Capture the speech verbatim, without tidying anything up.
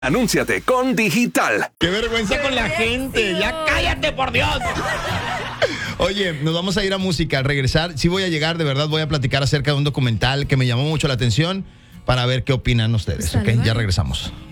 Anúnciate con Digital. ¡Qué vergüenza con la gente! ¡Ya cállate, por Dios! Oye, nos vamos a ir a música. Al regresar, sí voy a llegar, de verdad voy a platicar acerca de un documental que me llamó mucho la atención para ver qué opinan ustedes. Sale, ¿Ok? vale. Ya regresamos.